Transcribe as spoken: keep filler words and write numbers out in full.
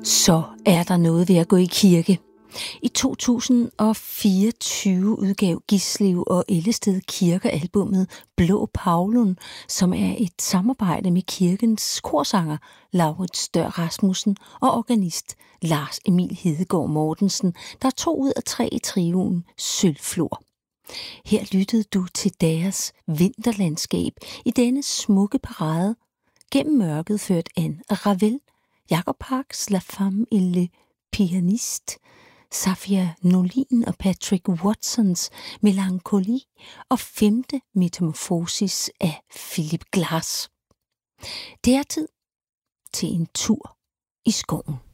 Så er der noget ved at gå i kirke. I to tusind og fireogtyve udgav Gislev og Ellested Kirker albummet Blå Pavlon, som er et samarbejde med kirkens korsanger Laurits Dør Rasmussen og organist Lars Emil Hedegaard Mortensen, der er to ud af tre i trioen Sølvflor. Her lyttede du til deres vinterlandskab i denne smukke parade, gennem mørket ført an Ravel, Jacob Parks La Femme et le Pianiste, Safia Nolin og Patrick Watsons Melankoli og femte metamorfosis af Philip Glass. Det er tid til en tur i skoven.